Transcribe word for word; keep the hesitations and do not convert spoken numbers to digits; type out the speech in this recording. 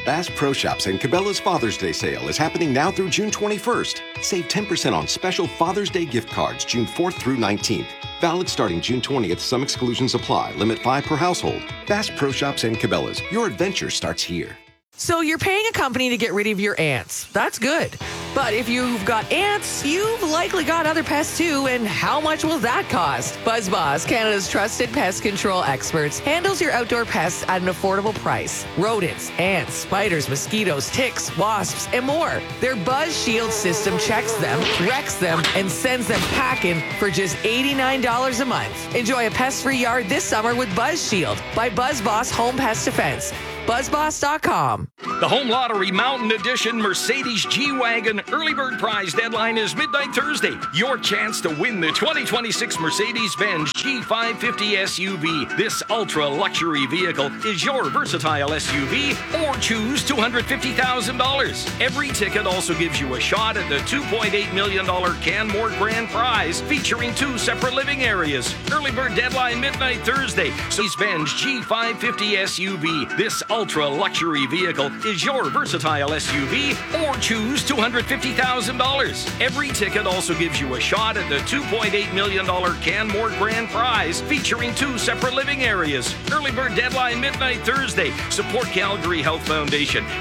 Bass Pro Shops and Cabela's Father's Day sale is happening now through June twenty-first. Save ten percent on special Father's Day gift cards June fourth through nineteenth. Valid starting June twentieth. Some exclusions apply. Limit five per household. Bass Pro Shops and Cabela's. Your adventure starts here. So you're paying a company to get rid of your ants. That's good. But if you've got ants, you've likely got other pests too, and how much will that cost? BuzzBoss, Canada's trusted pest control experts, handles your outdoor pests at an affordable price. Rodents, ants, spiders, mosquitoes, ticks, wasps, and more. Their Buzz Shield system checks them, wrecks them, and sends them packing for just eighty-nine dollars a month. Enjoy a pest-free yard this summer with Buzz Shield by BuzzBoss Home Pest Defense. Buzz Boss dot com. The Home Lottery Mountain Edition Mercedes G-Wagon Early Bird Prize deadline is midnight Thursday. Your chance to win the twenty twenty-six Mercedes-Benz G five fifty S U V. This ultra-luxury vehicle is your versatile S U V, or choose two hundred fifty thousand dollars. Every ticket also gives you a shot at the two point eight million dollars Canmore Grand Prize, featuring two separate living areas. Early Bird deadline midnight Thursday. Mercedes-Benz G five fifty S U V. This ultra-luxury vehicle is your versatile S U V, or choose two hundred fifty thousand dollars. Every ticket also gives you a shot at the two point eight million dollars Canmore Grand Prize, featuring two separate living areas. Early Bird deadline midnight Thursday. Support Calgary Health Foundation.